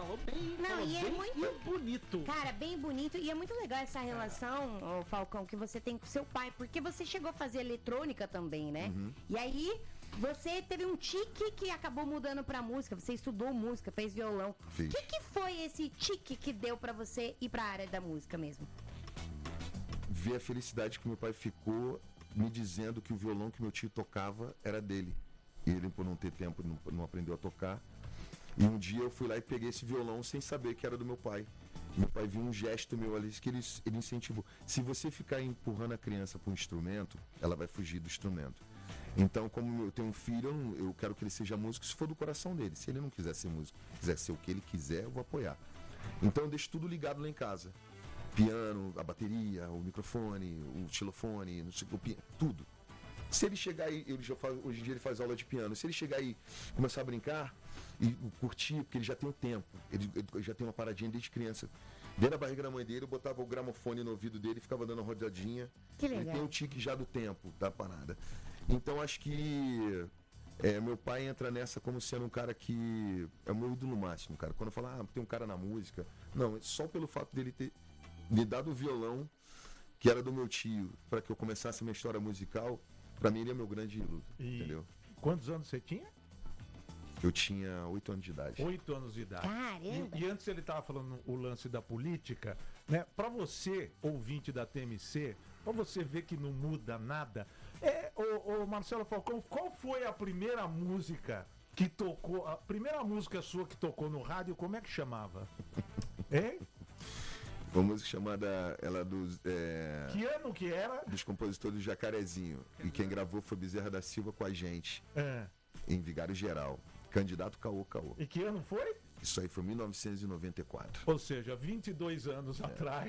falou bem, Não, falou e é bem muito bonito. Cara, bem bonito. E é muito legal essa relação, ô, Falcão, que você tem com seu pai. Porque você chegou a fazer eletrônica também, né? E aí, você teve um tique que acabou mudando pra música. Você estudou música, fez violão. Fiz. O que foi esse tique que deu pra você ir pra área da música mesmo? Ver a felicidade que meu pai ficou me dizendo que o violão que meu tio tocava era dele. E ele, por não ter tempo, não aprendeu a tocar. E um dia eu fui lá e peguei esse violão sem saber que era do meu pai. Meu pai viu um gesto meu ali que ele incentivou. Se você ficar empurrando a criança para um instrumento, ela vai fugir do instrumento. Então, como eu tenho um filho, eu quero que ele seja músico se for do coração dele. Se ele não quiser ser músico, quiser ser o que ele quiser, eu vou apoiar. Então eu deixo tudo ligado lá em casa. Piano, a bateria, o microfone, o xilofone, não sei, tudo. Se ele chegar aí, hoje em dia ele faz aula de piano, se ele chegar aí e começar a brincar e curtir, porque ele já tem o tempo, ele já tem uma paradinha desde criança. Dentro da barriga da mãe dele, eu botava o gramofone no ouvido dele e ficava dando uma rodadinha. Que legal. Ele tem o tique já do tempo, da parada. Então acho que meu pai entra nessa como sendo um cara que é o meu ídolo máximo, cara. Quando eu falo, tem um cara na música, não, é só pelo fato dele ter me dado o violão, que era do meu tio, para que eu começasse a minha história musical. Pra mim ele é meu grande ídolo, entendeu? Quantos anos você tinha? Eu tinha 8 anos de idade. 8 anos de idade. Caramba! E antes ele tava falando o lance da política, né? Pra você, ouvinte da TMC, pra você ver que não muda nada, ô Marcelo Falcão, qual foi a primeira música que tocou, a primeira música sua que tocou no rádio, como é que chamava? Hein? Uma música chamada, Que ano que era? dos compositores do Jacarezinho. E quem gravou foi Bezerra da Silva com a gente, É. em Vigário Geral. Candidato Caô. E que ano foi? Isso aí foi 1994. Ou seja, 22 anos atrás.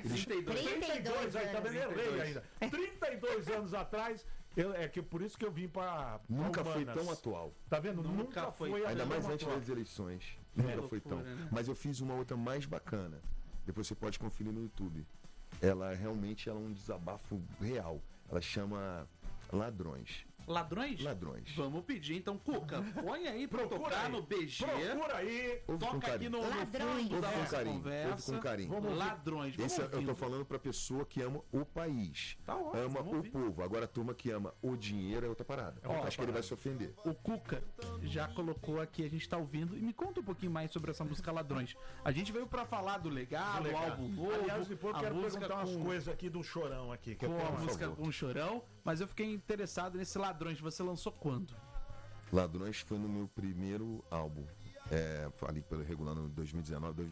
32 aí também anos. errei ainda. 32 anos atrás, por isso que eu vim pra Nunca foi Humanas. tão atual. Tá vendo? Nunca foi. a Ainda mais tão antes atual. das eleições. Nunca foi tão. loucura, né? Mas eu fiz uma outra mais bacana. Depois você pode conferir no YouTube. Ela realmente é um desabafo real. Ela chama Ladrões. Ladrões? Ladrões. Vamos pedir então, Cuca, põe aí pra tocar aí. no BG. Procura aí. Ouve com Toca aqui carinho. no Ladrões. fundo da Ouve com nossa carinho. conversa. Ouve com carinho. Vamos Ladrões. Vamos Esse eu tô ouvindo. falando pra pessoa que ama o país. Tá ótimo, ama vamos o ouvir. povo. Agora a turma que ama o dinheiro é outra parada. outra Acho que ele vai parada. se ofender. O Cuca já colocou aqui, a gente tá ouvindo. E me conta um pouquinho mais sobre essa música Ladrões. A gente veio pra falar do legado, Legal. o álbum novo. Aliás, depois eu a quero música perguntar umas com- coisas aqui do Chorão aqui. Que eu Com tenho a uma- música favor. com o Chorão. Mas eu fiquei interessado nesse Ladrões. Você lançou quando? Ladrões foi no meu primeiro álbum. Ali pelo regulando 2019,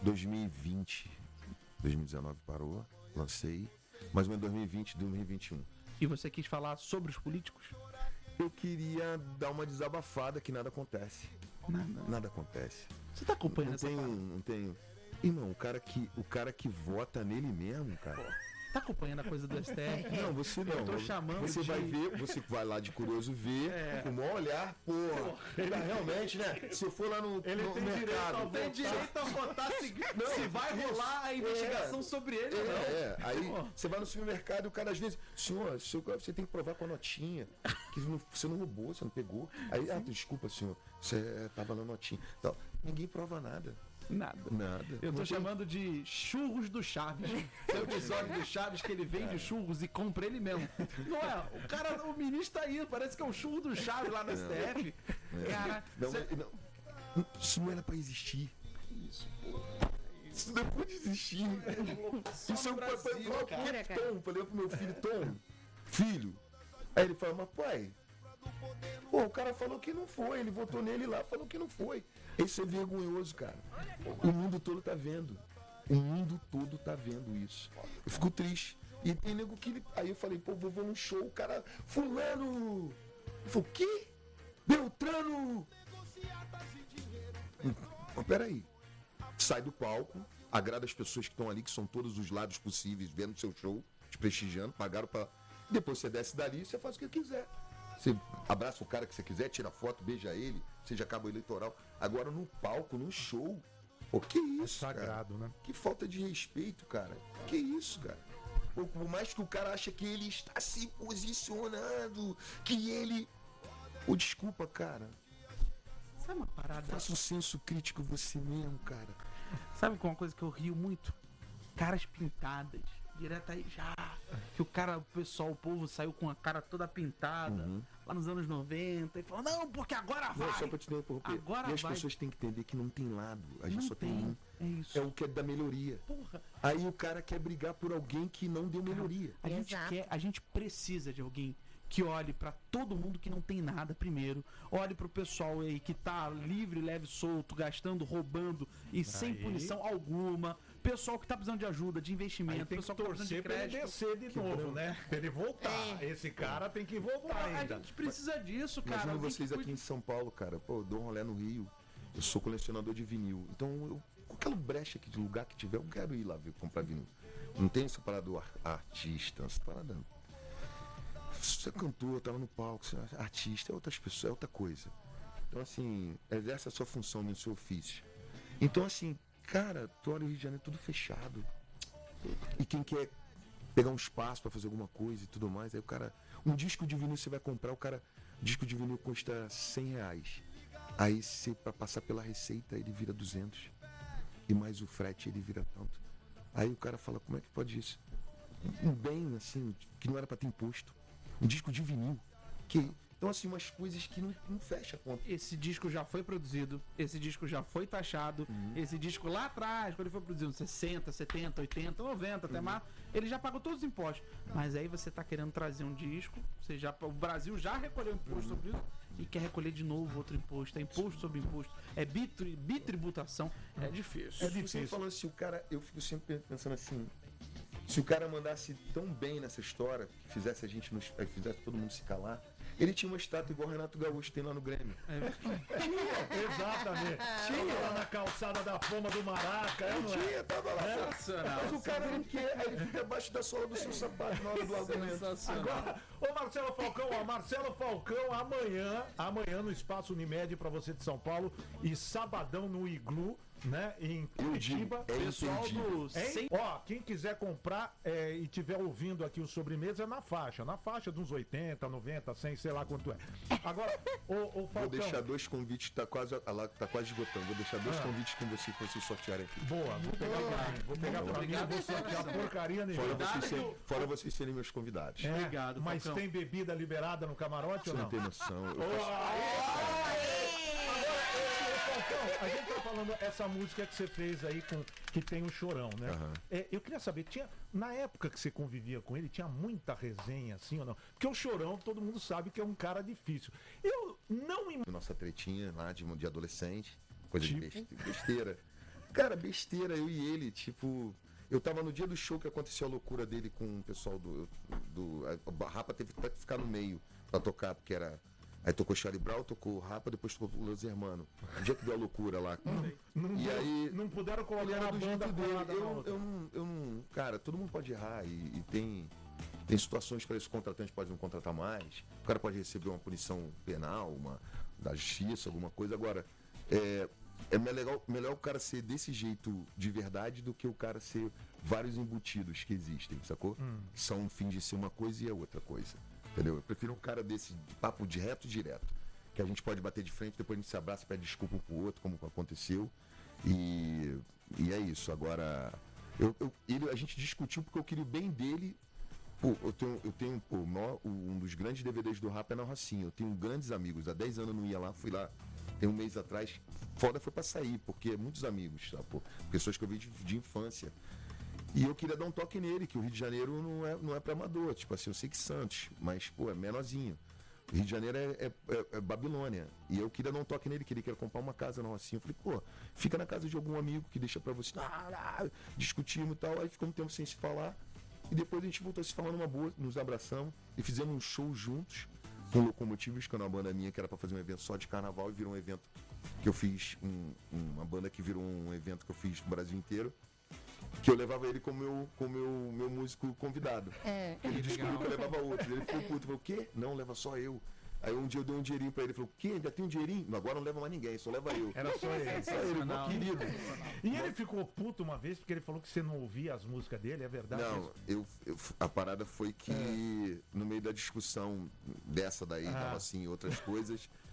2020. 2019 parou, lancei. Mais ou menos 2020, 2021. E você quis falar sobre os políticos? Eu queria dar uma desabafada que nada acontece. Nada acontece. Você tá acompanhando Não essa tenho, parada? não tenho. Irmão, o cara que vota nele mesmo, cara. Tá acompanhando a coisa do STF? Não, você não. Eu tô chamando Você de- vai ver, você vai lá de curioso ver, com o maior olhar, realmente, né? Se eu for lá no, Ele no tem direito mercado. a Tem direito a votar se vai rolar a investigação sobre ele ou não. Aí você vai no supermercado e o cara às vezes, senhor, você tem que provar com a notinha. Que você não roubou, você não pegou. Aí, desculpa, senhor, você tava na notinha. Então, ninguém prova nada. Nada. Nada. Eu tô Não tem- chamando de churros do Chaves. Tem o episódio do Chaves que ele vende churros e compra ele mesmo. Não é? O ministro tá aí, parece que é o churro do Chaves lá no STF. Cara, Não, cê- isso não era pra existir. Isso não pode existir. Isso no Brasil, cara. Tom, falei pro meu filho, Tom, filho. Aí ele falou, mas pai, o cara falou que não foi, ele votou nele lá, falou que não foi. Isso é vergonhoso, cara. O mundo todo tá vendo. O mundo todo tá vendo isso. Eu fico triste. E tem nego que. Aí eu falei, vou num show, o cara. Fulano! Ele falou, o quê? Beltrano! Mas peraí. Sai do palco, agrada as pessoas que estão ali, que são todos os lados possíveis, vendo seu show, te prestigiando, pagaram pra. Depois você desce dali e você faz o que quiser. Você abraça o cara que você quiser, tira foto, beija ele, seja cabo eleitoral. Agora no palco, no show. Pô, que isso? sagrado, cara? né? Que falta de respeito, cara. Que isso, cara? Pô, por mais que o cara ache que ele está se posicionando, que ele. Ô, desculpa, cara. Sabe uma parada? Faça um senso crítico você mesmo, cara. Sabe qual é uma coisa que eu rio muito? Caras pintadas. Direto aí já. Que o povo saiu com a cara toda pintada. Lá nos anos 90. E falou, não, porque agora vai. Não, só pra te interromper. Agora e as vai. pessoas têm que entender que não tem lado. A gente Não só tem um. É isso. É o que é da melhoria. Porra. Aí o cara quer brigar por alguém que não deu melhoria. Exato. A gente precisa de alguém que olhe pra todo mundo que não tem nada primeiro, olhe pro pessoal aí que tá livre, leve, solto, gastando, roubando e sem punição alguma, pessoal que tá precisando de ajuda, de Aí investimento, tem que pessoal que tá precisando de torcer pra ele crédito. descer de novo, né? Pra ele voltar. Esse cara tem que voltar A ainda. gente precisa disso, cara. Imagina Alguém vocês que aqui cuide- em São Paulo, cara. Pô, eu dou um rolê no Rio. Eu sou colecionador de vinil. Então, qualquer brecha aqui de lugar que tiver, eu quero ir lá ver, comprar vinil. Não tem essa parada do artista, essa parada. Você é cantor, tá lá no palco, você é artista, é outras pessoas, é outra coisa. Então, assim, exerce a sua função no seu ofício. Então, assim, cara, tu olha o Rio de Janeiro tudo fechado. E quem quer pegar um espaço pra fazer alguma coisa e tudo mais, aí o cara. Um disco de vinil você vai comprar, o cara. Disco de vinil custa R$100. Aí você, pra passar pela receita, ele vira 200. E mais o frete, ele vira tanto. Aí o cara fala, como é que pode isso? Um bem, assim, que não era pra ter imposto. Um disco de vinil. Então, assim, umas coisas que não fecha a conta. Esse disco já foi produzido, esse disco já foi taxado, esse disco lá atrás, quando ele foi produzido 60, 70, 80, 90 até mais, ele já pagou todos os impostos. Mas aí você tá querendo trazer um disco, o Brasil já recolheu imposto sobre isso e quer recolher de novo outro imposto. É imposto sobre imposto, é bitributação, é difícil. É difícil. Falando assim, o cara, eu fico sempre pensando assim, se o cara mandasse tão bem nessa história, que fizesse fizesse todo mundo se calar, ele tinha uma estátua igual o Renato Gaúcho tem lá no Grêmio. Exatamente. Tinha lá na calçada da Fama do Maraca. Tinha, tava lá. Sensacional. Mas o cara não quer, aí ele fica abaixo da sola do seu sapato na hora do argumento. Agora, ô Marcelo Falcão, Marcelo Falcão amanhã no Espaço Unimed pra você de São Paulo e sabadão no Iglu, né, em Curitiba. Pessoal do Hein? Ó, quem quiser comprar e tiver ouvindo aqui o Sobremesa é na faixa de uns 80, 90, 100, sei lá quanto é. Agora, ô Falcão... Vou deixar 2 convites, tá quase esgotando. Vou deixar 2 convites com você pra vocês sortearem aqui. Boa, vou pegar pra mim, não vou sortear porcaria nenhuma. Fora vocês serem meus convidados. Obrigado, Mas Falcão. tem bebida liberada no camarote Você ou não não? tem noção. A gente tá falando essa música que você fez aí que tem o Chorão, né? Eu queria saber, na época que você convivia com ele, tinha muita resenha, assim ou não? Porque o Chorão, todo mundo sabe que é um cara difícil. Eu não Nossa tretinha lá de adolescente, coisa Tipo? de besteira. Cara, besteira, eu e ele, tipo... Eu tava no dia do show que aconteceu a loucura dele com o pessoal a Rapa teve que ficar no meio pra tocar, porque era... Aí tocou Charlie Brown, tocou Rapa, depois tocou Los Hermanos. O dia que deu a loucura lá. não puderam Ele colocar era a do banda jeito colada dele. na outra. Eu não... Cara, todo mundo pode errar e tem situações para esse contratante pode não contratar mais. O cara pode receber uma punição penal, da justiça, alguma coisa. Agora, é melhor o cara ser desse jeito de verdade do que o cara ser vários embutidos que existem, sacou? Que são fins de ser uma coisa e é outra coisa. Entendeu? Eu prefiro um cara desse de papo direto. Que a gente pode bater de frente, depois a gente se abraça, pede desculpa um pro outro, como aconteceu. E é isso. Agora, a gente discutiu porque eu queria o bem dele. Pô, eu tenho um dos grandes DVDs do Rap é na Rocinha. Eu tenho grandes amigos. Há 10 anos eu não ia lá, fui lá. Tem um mês atrás. Foda foi pra sair, porque muitos amigos, tá, pô? Pessoas que eu vi de infância. E eu queria dar um toque nele, que o Rio de Janeiro não é pra amador. Tipo assim, eu sei que Santos, mas, pô, é menorzinho. O Rio de Janeiro é Babilônia. E eu queria dar um toque nele, que ele queria comprar uma casa na Rocinha. Eu falei, pô, fica na casa de algum amigo que deixa pra você. Discutimos e tal. Aí ficamos um tempo sem se falar. E depois a gente voltou a se falar numa boa, nos abraçamos e fizemos um show juntos com Locomotivos, que era uma banda minha que era pra fazer um evento só de carnaval e virou um evento que eu fiz, uma banda que virou um evento que eu fiz no Brasil inteiro. Que eu levava ele como meu músico convidado. Ele descobriu que eu levava outro. Ele ficou puto. Falou, o quê? Não, leva só eu. Aí um dia eu dei um dinheirinho pra ele. Ele falou, o quê? Ainda tem um dinheirinho? Agora não leva mais ninguém, só leva eu. Era só ele. Só ele, meu querido. E ele ficou puto uma vez porque ele falou que você não ouvia as músicas dele, é verdade? Não, a parada foi que no meio da discussão dessa daí, tava assim, outras coisas,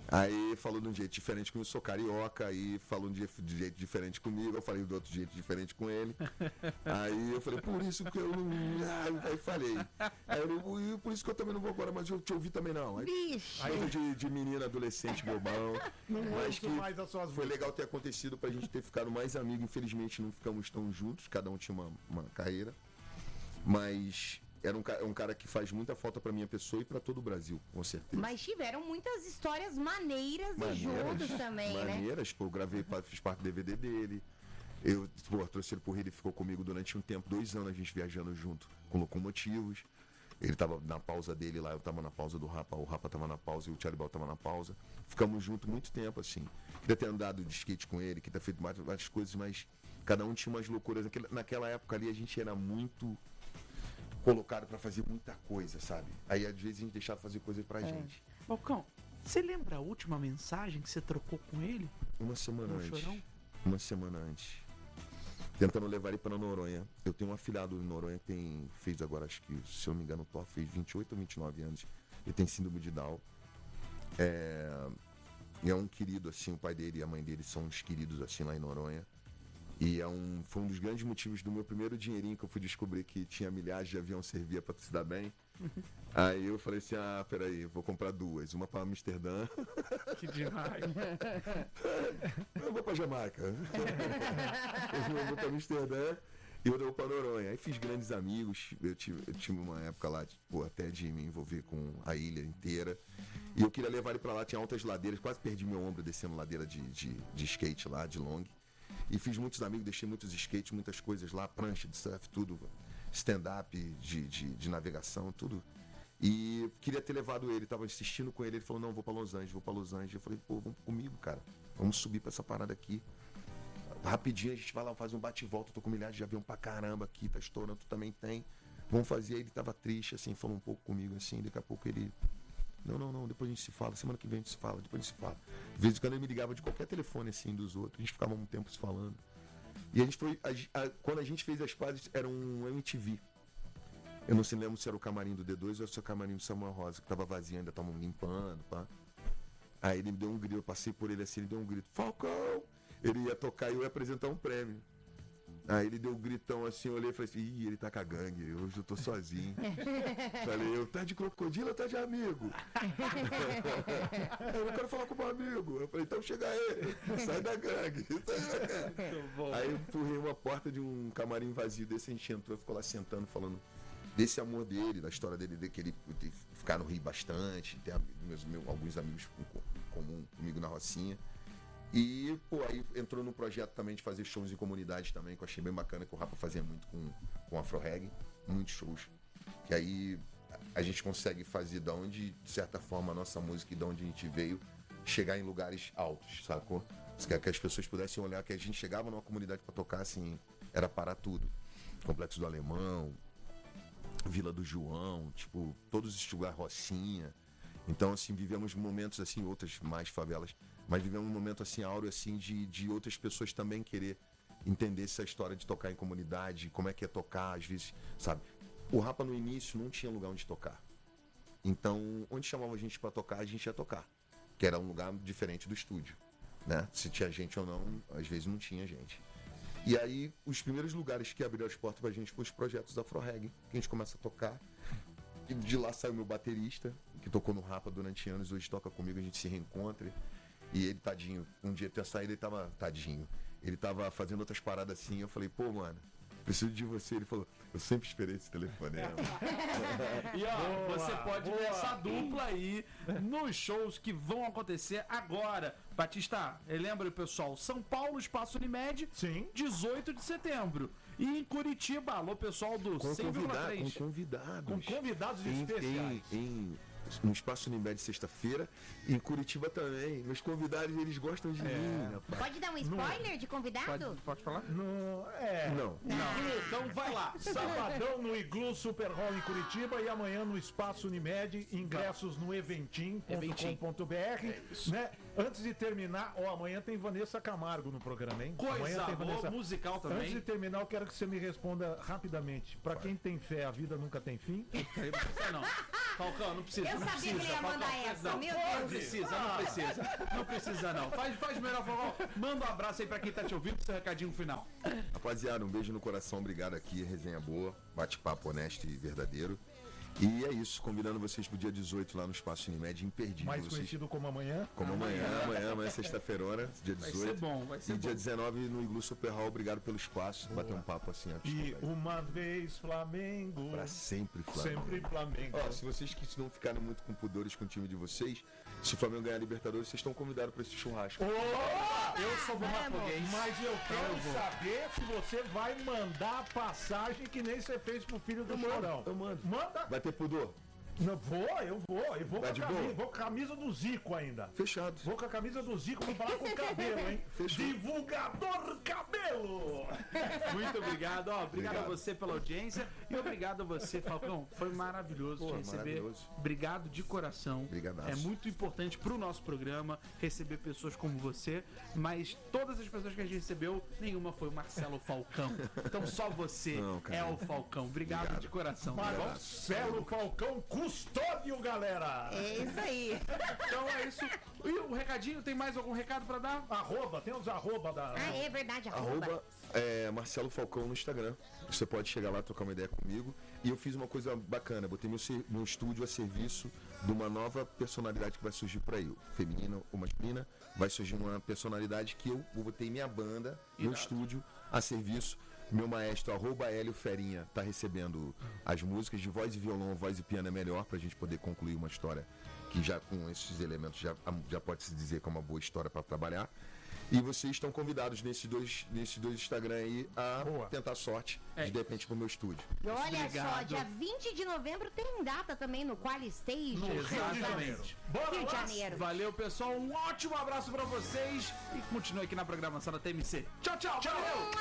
Aí falou de um jeito diferente comigo, eu sou carioca, aí falou de jeito diferente comigo, eu falei de outro jeito diferente com ele. Aí eu falei, por isso que eu não. Aí falei. Aí eu, por isso que eu também não vou agora, mas eu te ouvi também não. Aí de menina, adolescente, bobão. Mas que mais as suas foi legal ter acontecido pra gente ter ficado mais amigos. Infelizmente não ficamos tão juntos, cada um tinha uma carreira. Mas era um cara que faz muita falta pra minha pessoa e pra todo o Brasil, com certeza. Mas tiveram muitas histórias maneiras e juntos também, né? Maneiras, pô, eu gravei, fiz parte do DVD dele. Eu, pô, trouxe ele pro Rio, ele ficou comigo durante um tempo, 2 anos a gente viajando junto, com Locomotivos. Ele tava na pausa dele lá, eu tava na pausa do Rapa, o Rapa tava na pausa e o Charlie Brown tava na pausa. Ficamos juntos muito tempo, assim. Queria ter andado de skate com ele, queria ter feito várias coisas, mas cada um tinha umas loucuras. Naquela época ali a gente era muito colocado pra fazer muita coisa, sabe? Aí às vezes a gente deixava fazer coisa pra gente. Falcão, você lembra a última mensagem que você trocou com ele? Uma semana No antes. Chorão? Uma semana antes. Tentando levar ele para Noronha. Eu tenho um afilhado em Noronha que fez agora, acho que, se eu não me engano, o Thor fez 28 ou 29 anos. Ele tem síndrome de Down. E é um querido, assim, o pai dele e a mãe dele são uns queridos, assim, lá em Noronha. E foi um dos grandes motivos do meu primeiro dinheirinho que eu fui descobrir que tinha milhares de avião servia para se dar bem. Aí eu falei assim, peraí, vou comprar 2. Uma para Amsterdã. Que demais. Eu vou pra Jamaica. Eu vou pra Amsterdã e eu vou pra Noronha. Aí fiz grandes amigos. Eu tive uma época lá, tipo, até de me envolver com a ilha inteira. E eu queria levar ele pra lá, tinha altas ladeiras. Quase perdi meu ombro descendo ladeira de skate lá, de long. E fiz muitos amigos, deixei muitos skates, muitas coisas lá, prancha de surf, tudo. Stand-up, de navegação, tudo. E queria ter levado ele, tava insistindo com ele, ele falou, não, vou pra Los Angeles. Eu falei, pô, vamos comigo, cara. Vamos subir pra essa parada aqui. Rapidinho a gente vai lá, faz um bate e volta, tô com milhares de avião pra caramba aqui, tá estourando, tu também tem. Vamos fazer. Aí ele tava triste, assim, falou um pouco comigo, assim, daqui a pouco ele... Não, depois a gente se fala, semana que vem a gente se fala, depois a gente se fala. De vez em quando ele me ligava de qualquer telefone, assim, dos outros, a gente ficava um tempo se falando. E a gente foi, quando a gente fez as pazes, era um MTV. Eu não se lembro se era o camarim do D2 ou se era o camarim do Samuel Rosa, que tava vazio, ainda estavam limpando, pá. Aí ele me deu um grito, eu passei por ele assim, ele deu um grito, Falcão! Ele ia tocar e eu ia apresentar um prêmio. Aí ele deu um gritão assim, eu olhei e falei assim, ele tá com a gangue, hoje eu tô sozinho. Falei, tá de crocodilo ou tá de amigo? Eu quero falar com o meu amigo. Eu falei, então chega aí, sai da gangue. Aí eu empurrei uma porta de um camarim vazio desse, a gente entrou, ficou lá sentando, falando desse amor dele, da história dele, de que ele ficar no Rio bastante, ter alguns amigos comum comigo na Rocinha. E, pô, aí entrou num projeto também de fazer shows em comunidade também, que eu achei bem bacana, que o Rapa fazia muito com Afro Reggae, muitos shows. Que aí a gente consegue fazer de onde, de certa forma, a nossa música e de onde a gente veio, chegar em lugares altos, sacou? Que as pessoas pudessem olhar, que a gente chegava numa comunidade pra tocar, assim, era parar tudo. Complexo do Alemão, Vila do João, tipo, todos esses lugares, Rocinha. Então, assim, vivemos momentos, assim, outras mais favelas, mas vivemos um momento, assim, áureo, assim, de outras pessoas também querer entender essa história de tocar em comunidade, como é que é tocar, às vezes, sabe? O Rapa, no início, não tinha lugar onde tocar. Então, onde chamava a gente pra tocar, a gente ia tocar. Que era um lugar diferente do estúdio, né? Se tinha gente ou não, às vezes não tinha gente. E aí, os primeiros lugares que abriram as portas pra gente foram os projetos da Afro Reggae, que a gente começa a tocar. E de lá saiu meu baterista, que tocou no Rapa durante anos, hoje toca comigo, a gente se reencontra. E ele, tadinho, um dia até saída, ele tava, tadinho, ele tava fazendo outras paradas assim, eu falei, pô, mano, preciso de você. Ele falou, eu sempre esperei esse telefonema. E ó, você pode ver essa dupla aí nos shows que vão acontecer agora. Batista, lembra, pessoal, São Paulo, Espaço Unimed, Sim. 18 de setembro. E em Curitiba, alô, pessoal do Com 100,3. convidados. Com convidados especiais. No Espaço Unimed sexta-feira e em Curitiba também. Meus convidados, eles gostam de mim, rapaz. Pode dar um spoiler de convidado? Pode falar? Não. Então vai lá. Sabadão no Iglu Super Hall em Curitiba e amanhã no Espaço Unimed, ingressos no eventim.com.br, né? Antes de terminar, amanhã tem Vanessa Camargo no programa, hein? Amanhã Coisa tem boa, musical também. Antes de terminar, eu quero que você me responda rapidamente. Pra quem tem fé, a vida nunca tem fim. Aí não precisa não. Falcão, não precisa. Eu não sabia precisa, que ele ia Falcão. mandar essa, Não, meu não Deus. precisa, não precisa. Não precisa, não. Faz melhor, Falcão. Manda um abraço aí pra quem tá te ouvindo, seu recadinho final. Rapaziada, um beijo no coração, obrigado aqui, resenha boa, bate-papo honesto e verdadeiro. E é isso, convidando vocês pro dia 18 lá no Espaço Unimed, imperdível. Mais vocês, conhecido como amanhã. como amanhã é sexta-feira, dia 18. Vai ser bom, vai ser E dia bom. 19 no Iglu Super Hall, obrigado pelo espaço, bater um papo assim antes. E uma vez Flamengo. Pra sempre, Flamengo. Sempre Flamengo. Ó, se vocês que não ficarem muito com pudores com o time de vocês, se o Flamengo ganhar a Libertadores, vocês estão convidados pra esse churrasco. Eu sou botafoguense. Mas eu quero saber se você vai mandar a passagem que nem você fez pro filho do Chorão. eu mando. Manda. Vai ter pudor? Não, eu vou Tá com de a camisa, boa? vou com a camisa do Zico ainda. Fechado. Vou com a camisa do Zico, vou falar com o Cabelo, hein? Fechou. Divulgador Cabelo! Muito obrigado, ó. Obrigado a Obrigado. você pela audiência e obrigado a você, Falcão. Foi maravilhoso Pô, te receber. maravilhoso. Obrigado de coração. Obrigadaço. É muito importante pro nosso programa receber pessoas como você, mas todas as pessoas que a gente recebeu, nenhuma foi o Marcelo Falcão. Então só você Não, cara. é o Falcão. Obrigado de coração. Tá bom? Marcelo Falcão Custódio, galera! É isso aí. Então é isso. E o recadinho, tem mais algum recado pra dar? Arroba, tem os arroba da... Ah, é verdade, Arroba Marcelo Falcão no Instagram. Você pode chegar lá, trocar uma ideia comigo. E eu fiz uma coisa bacana, botei meu estúdio a serviço de uma nova personalidade que vai surgir por aí. Feminina ou masculina, vai surgir uma personalidade que eu botei minha banda, meu estúdio a serviço. Meu maestro, @Hélio Ferinha, tá recebendo as músicas de voz e violão, voz e piano é melhor pra gente poder concluir uma história que já com esses elementos já pode se dizer que é uma boa história para trabalhar. E vocês estão convidados nesses dois Instagram aí a Boa. tentar sorte de repente pro meu estúdio. E olha só, Obrigado. dia 20 de novembro tem data também no Quali Stage. Exatamente. Bora Rio de lá! Janeiro. Valeu, pessoal. Um ótimo abraço pra vocês e continue aqui na programação da TMC. Tchau, tchau. Valeu!